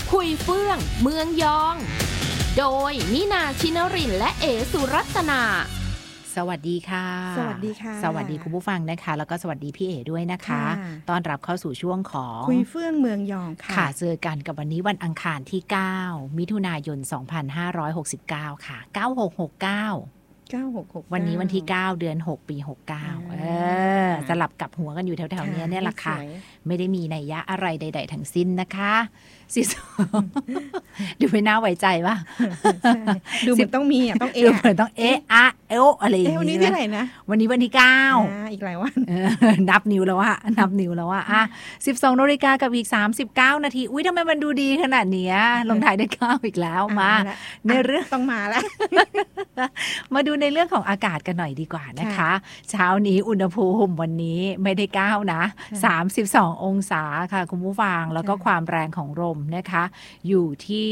คุยเฟื่องเมืองยองโดยนินาชินรินทร์และเอสุรัตนาสวัสดีค่ะสวัสดีค่ะสวัสดีคุณผู้ฟังนะคะแล้วก็สวัสดีพี่เอด้วยนะคะต้อนรับเข้าสู่ช่วงของคุยเฟื่องเมืองยองค่ะเจอกันกับวันนี้วันอังคารที่9มิถุนายน2569ค่ะ9669วันนี้วันที่9เดือน6ปี69สลับกับหัวกันอยู่แถวๆนี้เนี่ยแหละค่ะไม่ได้มีนัยยะอะไรใดๆทั้งสิ้นนะคะดูไม่น่าไว้ใจป่ะดูเหมือนต้องมีต้องดูเหมือนต้องอะอะไรอย่างนี้วันนี้ที่ไหนนะวันนี้วันที่9 อีกหลายวันนับนิ้วแล้วว่า12 น.กับอีก39 นาทีอุ๊ยทำไมมันดูดีขนาดนี้ลงท้ายด้วย9อีกแล้วมาในเรื่องต้องมาแล้วมาดูในเรื่องของอากาศกันหน่อยดีกว่านะคะเช้านี้อุณหภูมิวันนี้ไม่ได้9นะ32 องศาค่ะคุณผู้ฟังแล้วก็ความแรงของลมนะคะอยู่ที่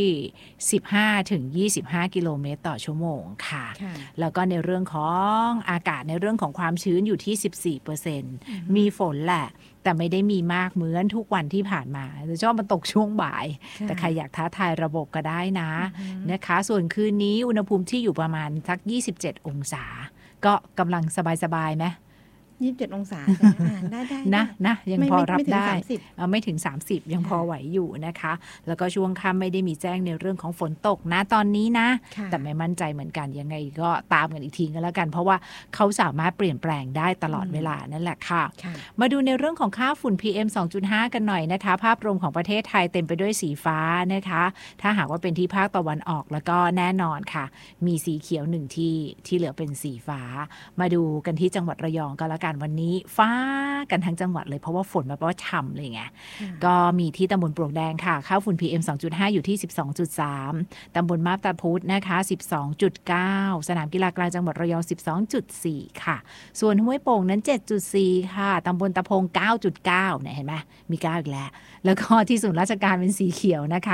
15 ถึง 25 กิโลเมตรต่อชั่วโมงค่ะแล้วก็ในเรื่องของอากาศในเรื่องของความชื้นอยู่ที่ 14% มีฝนแหละแต่ไม่ได้มีมากเหมือนทุกวันที่ผ่านมาจะชอบมันตกช่วงบ่ายแต่ใครอยากท้าทายระบบก็ได้นะนะคะส่วนคืนนี้อุณหภูมิที่อยู่ประมาณสัก27 องศาก็กำลังสบายๆไหม 27 องศาได้นะยังพอรับได้ไม่ถึง30ยังพอไหวอยู่นะคะแล้วก็ช่วงค่ำไม่ได้มีแจ้งในเรื่องของฝนตกนะตอนนี้นะแต่ไม่มั่นใจเหมือนกันยังไงก็ตามกันอีกทีก็แล้วกันเพราะว่าเขาสามารถเปลี่ยนแปลงได้ตลอดเวลานั่นแหละค่ะมาดูในเรื่องของค่าฝุ่น PM 2.5 กันหน่อยนะคะภาพรวมของประเทศไทยเต็มไปด้วยสีฟ้านะคะถ้าหากว่าเป็นที่ภาคตะวันออกแล้วก็แน่นอนค่ะมีสีเขียว1ที่เหลือเป็นสีฟ้ามาดูกันที่จังหวัดระยองก็แล้วกันวันนี้ฟ้ากันทั้งจังหวัดเลยเพราะว่าฝนแบบว่าฉ่ำเลยไงก็มีที่ตำบลปลวกแดงค่ะค่าฝุ่น PM 2.5 อยู่ที่ 12.3 ตำบลมาบตาพุธนะคะ 12.9 สนามกีฬากลางจังหวัดระยอง 12.4 ค่ะส่วนห้วยโป่งนั้น 7.4 ค่ะตำบลตะพง 9.9 เนี่ยเห็นไหมมี9อีกแล้วก็ที่ศูนย์ราชการเป็นสีเขียวนะคะ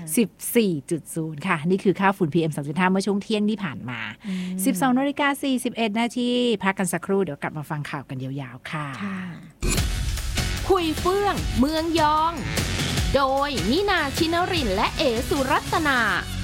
14.0 ค่ะนี่คือค่าฝุ่น PM 2.5 เมื่อช่วงเที่ยงที่ผ่านมา 12 น.41 นาทีพักกันสักครู่เดี๋ยวกลับมาฟังข่าวกันยาวๆค่ะคุยเฟื่องเมืองยองโดยนินาชินรินทร์และเอสุรัตนา